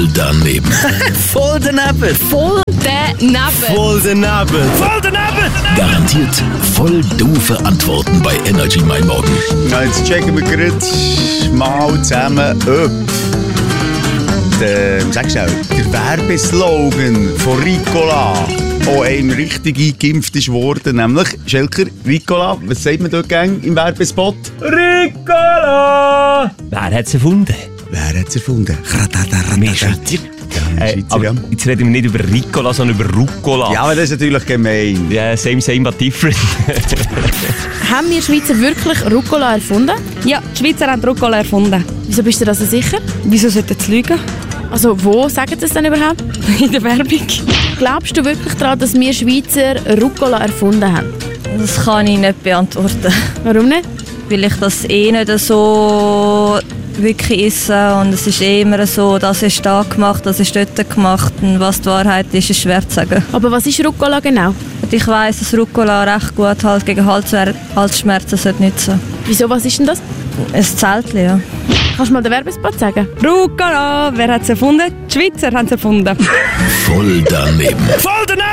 Voll daneben. Voll daneben. Voll daneben. Voll daneben. Voll daneben. Garantiert voll doofe Antworten bei Energy Mein Morgen. Na, jetzt checken wir gerade mal zusammen, ob der Werbeslogan von Ricola auch einem richtig eingeimpft ist worden. Nämlich, Schelker, Ricola, was sagt man dort gern im Werbespot? Ricola! Wer hat es erfunden? Wer hat es erfunden? Wir Schweizer. Aber jetzt reden wir nicht über Ricola, sondern über Rucola. Ja, aber das ist natürlich gemein. Ja, same, but different. Haben wir Schweizer wirklich Rucola erfunden? Ja, die Schweizer haben Rucola erfunden. Wieso bist du da so sicher? Wieso sollten sie lügen? Also, wo sagen sie das denn überhaupt? In der Werbung. Glaubst du wirklich daran, dass wir Schweizer Rucola erfunden haben? Das kann ich nicht beantworten. Warum nicht? Weil ich das nicht so wirklich esse. Und es ist immer so, das ist da gemacht, das ist dort gemacht. Und was die Wahrheit ist, ist schwer zu sagen. Aber was ist Rucola genau? Und ich weiss, dass Rucola recht gut halt gegen Halsschmerzen nützen. Wieso, was ist denn das? Ein Zeltchen, ja. Kannst du mal den Werbespot sagen? Rucola, wer hat es erfunden? Die Schweizer haben es erfunden. Voll daneben. Voll daneben.